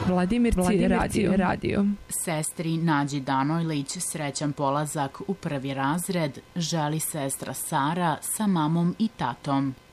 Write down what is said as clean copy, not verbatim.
Vladimirci radio. Sestri Nađi Danojlić srećan polazak u prvi razred želi sestra Sara sa mamom i tatom.